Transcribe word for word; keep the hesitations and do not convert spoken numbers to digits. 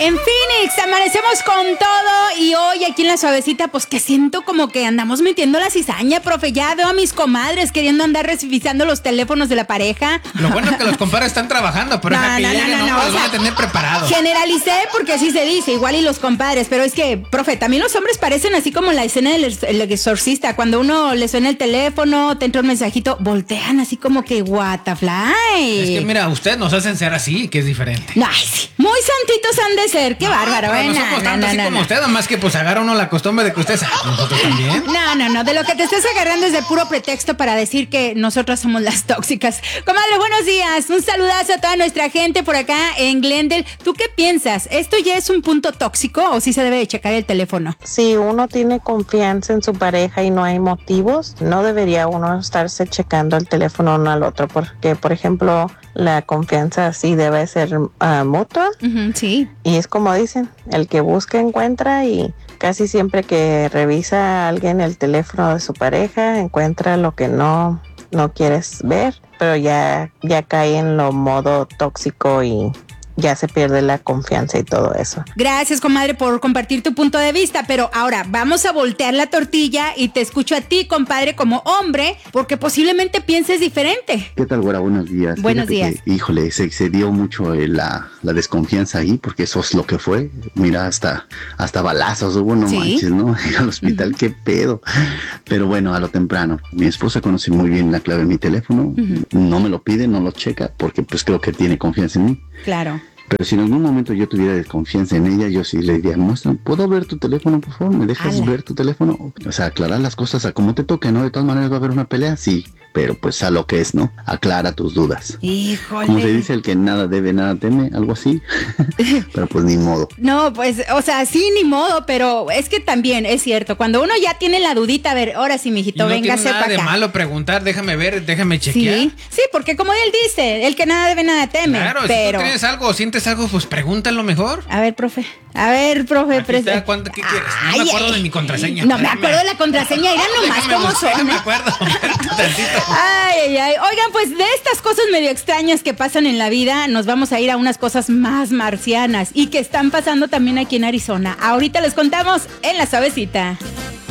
En Phoenix amanecemos con todo y hoy aquí en La Suavecita pues que siento como que andamos metiendo la cizaña, profe. Ya veo a mis comadres queriendo andar revisando los teléfonos de la pareja. Lo bueno es que los compadres están trabajando, pero no, no, que no, lleguen, no, no, no, no, los o van sea, a tener preparados. Generalicé porque así se dice, igual y los compadres, pero es que, profe, también los hombres parecen así como la escena del el exorcista, cuando uno le suena el teléfono, te entra un mensajito, voltean así como que what the fly. Es que mira, ustedes nos hacen ser así, que es diferente. Ay, sí, muy santitos han de ser, qué no, bárbaro, ¿eh? No somos no, tanto no, así no, como no. usted, más que pues agarra uno la costumbre de que ustedes, nosotros también. No, no, no, de lo que te estás agarrando es de puro pretexto para decir que nosotros somos las tóxicas. Comadre, buenos días, un saludazo a toda nuestra gente por acá en Glendale. ¿Tú qué piensas? ¿Esto ya es un punto tóxico o sí se debe de checar el teléfono? Si uno tiene confianza en su pareja y no hay motivos, no debería uno estarse checando el teléfono uno al otro, porque, por ejemplo, la confianza sí debe ser uh, mutua. Uh-huh, sí. Y es como dicen, el que busca encuentra, y casi siempre que revisa a alguien el teléfono de su pareja, encuentra lo que no, no quieres ver, pero ya, ya cae en lo modo tóxico y ya se pierde la confianza y todo eso. Gracias, comadre, por compartir tu punto de vista, pero ahora vamos a voltear la tortilla y te escucho a ti, compadre, como hombre, porque posiblemente pienses diferente. ¿Qué tal, güera? Buenos días. Buenos Fíjate días. Que, híjole, se excedió mucho eh, la, la desconfianza ahí, porque eso es lo que fue. Mira, hasta, hasta balazos hubo, no ¿Sí? manches, ¿no? Ir al hospital, uh-huh. Qué pedo. Pero bueno, a lo temprano. Mi esposa conoce muy bien la clave de mi teléfono, uh-huh. No me lo pide, no lo checa, porque pues creo que tiene confianza en mí. Claro. Pero si en algún momento yo tuviera desconfianza en ella, yo sí le diría, muestra, ¿puedo ver tu teléfono, por favor? ¿Me dejas Ala. ver tu teléfono? O sea, aclarar las cosas a como te toque, ¿no? De todas maneras va a haber una pelea, sí, pero pues a lo que es, ¿no? Aclara tus dudas. Híjole. Como se dice, el que nada debe, nada teme, algo así. Pero pues ni modo. No, pues, o sea, sí, ni modo, pero es que también es cierto, cuando uno ya tiene la dudita, a ver, ahora sí, mijito, y no véngase para acá. No tiene nada de malo preguntar, déjame ver, déjame chequear. Sí, sí, porque como él dice, el que nada debe, nada teme. Claro, pero... si tú tienes algo o sientes algo, pues pregúntalo mejor. A ver, profe, a ver, profe. Aquí está, ¿cuánto, ¿qué quieres? No ay, me acuerdo ay, de mi contraseña. No me acuerdo de la contraseña, irán nomás como son. No me acuerdo. Ay, ay, ay. Oigan, pues de estas cosas medio extrañas que pasan en la vida, nos vamos a ir a unas cosas más marcianas y que están pasando también aquí en Arizona. Ahorita les contamos en La Suavecita.